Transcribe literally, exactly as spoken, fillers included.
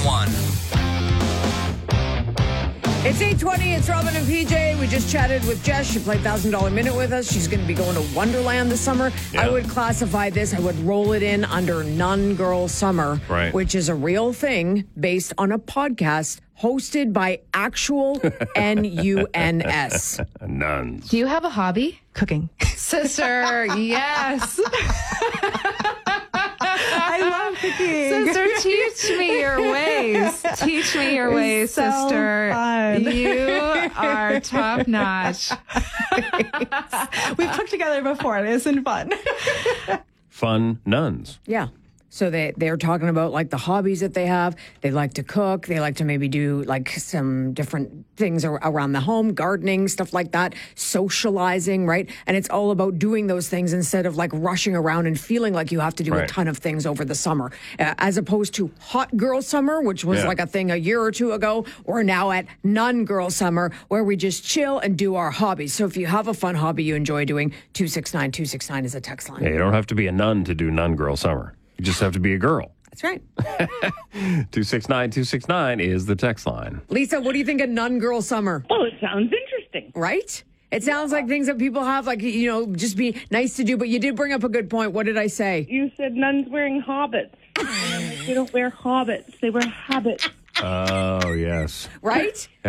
one. It's eight twenty. It's Robin and P J. We just chatted with Jess. She played one thousand dollar Minute with us. She's going to be going to Wonderland this summer. Yeah. I would classify this, I would roll it in under Nun Girl Summer, Right. which is a real thing based on a podcast hosted by actual N U N S. Nuns. Do you have a hobby? Cooking. Sister, yes. I love cooking. Sister, teach me your ways. Teach me your ways, so sister. fun. You are top notch. We've cooked together before. It isn't fun. Fun nuns. Yeah. So they, they're talking about like the hobbies that they have. They like to cook. They like to maybe do like some different things ar- around the home, gardening, stuff like that, socializing, right? And it's all about doing those things instead of like rushing around and feeling like you have to do a Right. ton of things over the summer, uh, as opposed to hot girl summer, which was Yeah. like a thing a year or two ago. Or now at nun girl summer, where we just chill and do our hobbies. So if you have a fun hobby you enjoy doing, two six nine two six nine is a text line. Yeah, you don't have to be a nun to do nun girl summer. You just have to be a girl. That's right. two six nine two six nine is the text line. Lisa, what do you think of nun girl summer? Oh, it sounds interesting. Right? It sounds like things that people have, like, you know, just be nice to do. But you did bring up a good point. What did I say? You said nuns wearing hobbits. They don't wear hobbits. They wear habits. Oh, yes. Right?